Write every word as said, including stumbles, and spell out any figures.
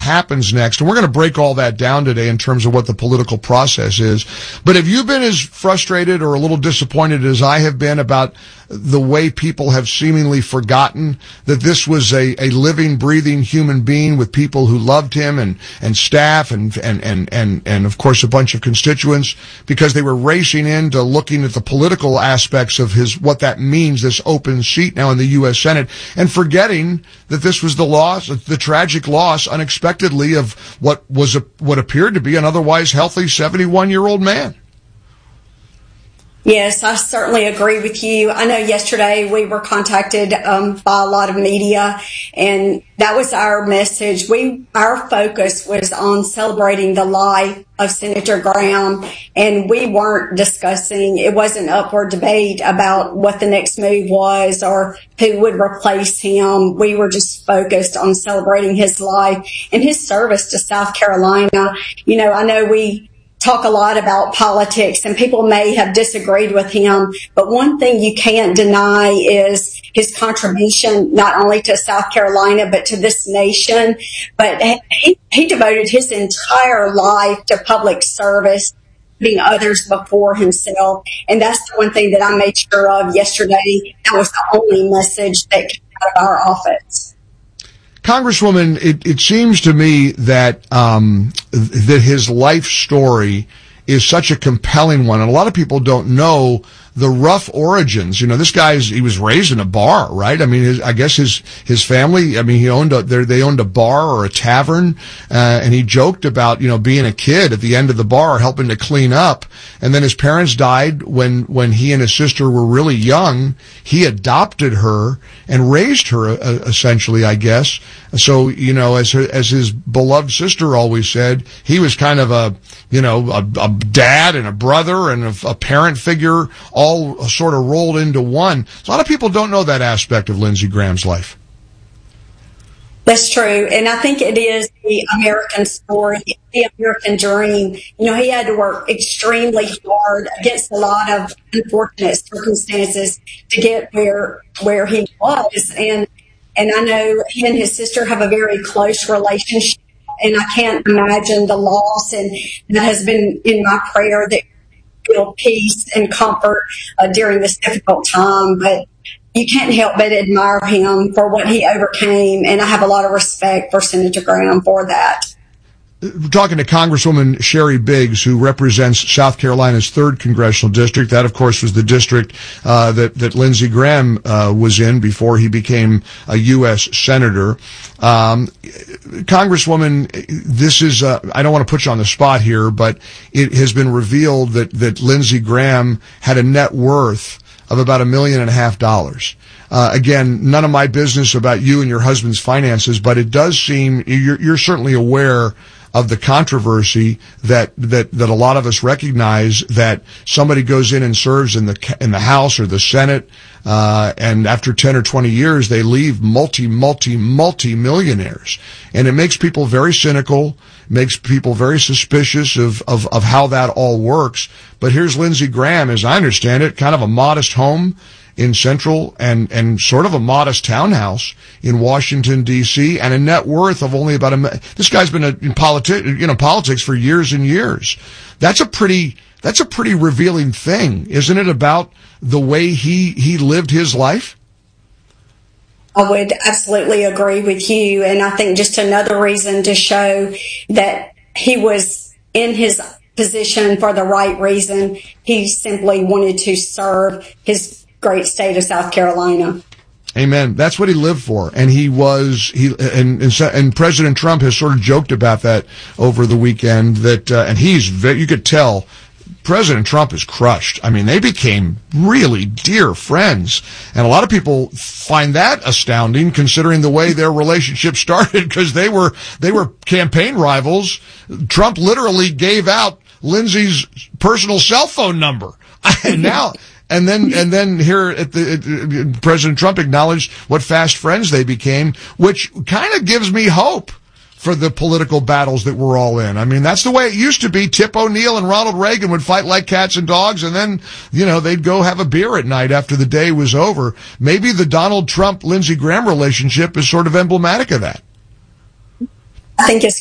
happens next. And we're going to break all that down today in terms of what the political process is. But have you been as frustrated or a little disappointed as I have been about the way people have seemingly forgotten that this was a, a living, breathing human being with people who loved him and, and staff and, and, and, and, and of course a bunch of constituents, because they were racing into looking at the political aspects of his, what that means, this open seat now in the U S Senate, and forgetting that this was the loss, the tragic loss unexpectedly of what was a, what appeared to be an otherwise healthy seventy-one year old man. Yes, I certainly agree with you. I know yesterday we were contacted um, by a lot of media, and that was our message. We, our focus was on celebrating the life of Senator Graham, and we weren't discussing, it wasn't up for debate about what the next move was or who would replace him. We were just focused on celebrating his life and his service to South Carolina. You know, I know we talk a lot about politics, and people may have disagreed with him, but one thing you can't deny is his contribution not only to South Carolina but to this nation. But he, he devoted his entire life to public service, putting others before himself, and that's the one thing that I made sure of yesterday. That was the only message that came out of our office. Congresswoman, it, it seems to me that um, that his life story is such a compelling one, and a lot of people don't know the rough origins. You know, this guy's, he was raised in a bar, right? I mean, his, I guess his, his family, I mean, he owned a, they owned a bar or a tavern, uh, and he joked about, you know, being a kid at the end of the bar, helping to clean up. And then his parents died when, when he and his sister were really young. He adopted her and raised her, uh, essentially, I guess. So, you know, as her, as his beloved sister always said, he was kind of a, you know, a, a dad and a brother and a, a parent figure, all sort of rolled into one. So a lot of people don't know that aspect of Lindsey Graham's life. That's true. And I think it is the American story, the American dream. You know, he had to work extremely hard against a lot of unfortunate circumstances to get where, where he was. And, and I know he and his sister have a very close relationship, and I can't imagine the loss, and that has been in my prayer that feel peace and comfort uh, during this difficult time. But you can't help but admire him for what he overcame, and I have a lot of respect for Senator Graham for that. We're talking to Congresswoman Sherry Biggs, who represents South Carolina's third congressional district. That, of course, was the district uh, that, that Lindsey Graham uh, was in before he became a U S senator. Um, Congresswoman, this is, uh, I don't want to put you on the spot here, but it has been revealed that, that Lindsey Graham had a net worth of about a million and a half dollars. Uh, again, none of my business about you and your husband's finances, but it does seem you're, you're certainly aware of the controversy that, that, that a lot of us recognize, that somebody goes in and serves in the, in the House or the Senate, uh, and after ten or twenty years, they leave multi, multi, multi millionaires. And it makes people very cynical, makes people very suspicious of, of, of how that all works. But here's Lindsey Graham, as I understand it, kind of a modest home in Central and, and sort of a modest townhouse in Washington, D C, and a net worth of only about a, this guy's been a, in politi- you know, politics for years and years. That's a pretty, that's a pretty revealing thing, isn't it, about the way he, he lived his life? I would absolutely agree with you. And I think just another reason to show that he was in his position for the right reason. He simply wanted to serve his great state of South Carolina. Amen. That's what he lived for. And he was, he, and, and, and President Trump has sort of joked about that over the weekend, that, uh, and he's very, you could tell President Trump is crushed. I mean, they became really dear friends. And a lot of people find that astounding, considering the way their relationship started, because they were, they were campaign rivals. Trump literally gave out Lindsey's personal cell phone number. And now, And then, and then here at the, uh, President Trump acknowledged what fast friends they became, which kind of gives me hope for the political battles that we're all in. I mean, that's the way it used to be. Tip O'Neill and Ronald Reagan would fight like cats and dogs, and then, you know, they'd go have a beer at night after the day was over. Maybe the Donald Trump-Lindsey Graham relationship is sort of emblematic of that. I think it's